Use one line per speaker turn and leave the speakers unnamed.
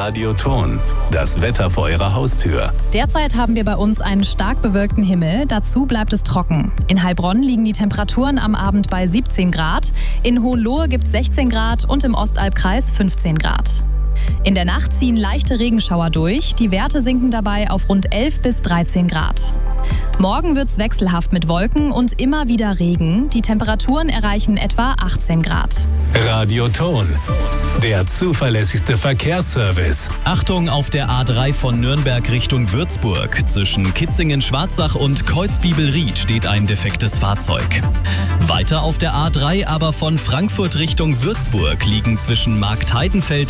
Radioton, das Wetter vor Ihrer Haustür.
Derzeit haben wir bei uns einen stark bewölkten Himmel, dazu bleibt es trocken. In Heilbronn liegen die Temperaturen am Abend bei 17 Grad, in Hohenlohe gibt es 16 Grad und im Ostalbkreis 15 Grad. In der Nacht ziehen leichte Regenschauer durch, die Werte sinken dabei auf rund 11 bis 13 Grad. Morgen wird es wechselhaft mit Wolken und immer wieder Regen. Die Temperaturen erreichen etwa 18 Grad.
Radioton, der zuverlässigste Verkehrsservice.
Achtung, auf der A3 von Nürnberg Richtung Würzburg. Zwischen Kitzingen-Schwarzach und Kreuzbibelried steht ein defektes Fahrzeug. Weiter auf der A3, aber von Frankfurt Richtung Würzburg, liegen zwischen Marktheidenfeld